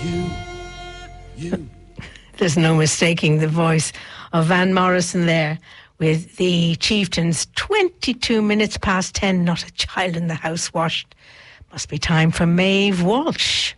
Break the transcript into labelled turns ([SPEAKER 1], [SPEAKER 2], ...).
[SPEAKER 1] You.
[SPEAKER 2] There's no mistaking the voice of Van Morrison there with the Chieftains. 22 minutes past 10, not a child in the house washed. Must be time for Maeve Walsh.